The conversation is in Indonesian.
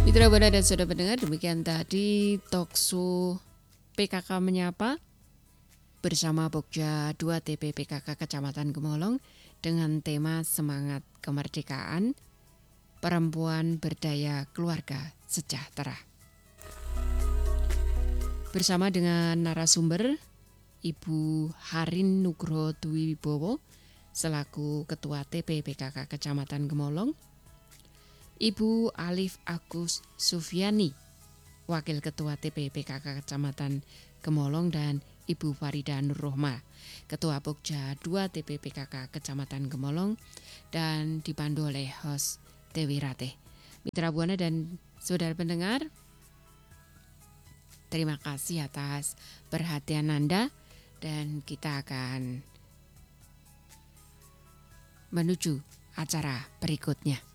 Mitra Buana dan Saudara pendengar, demikian tadi Talkshow PKK Menyapa bersama Pokja 2 TP PKK Kecamatan Gemolong dengan tema Semangat Kemerdekaan Perempuan Berdaya Keluarga Sejahtera. Bersama dengan narasumber Ibu Harin Nugroho Dwi Wibowo selaku Ketua TP PKK Kecamatan Gemolong, Ibu Alif Agus Sufiani, Wakil Ketua TP PKK Kecamatan Gemolong, dan Ibu Farida Nurrohma, Ketua Pokja 2 TP PKK Kecamatan Gemolong, dan dipandu oleh host Dewi Ratih. Mitra Buana dan saudara pendengar, terima kasih atas perhatian Anda, dan kita akan menuju acara berikutnya.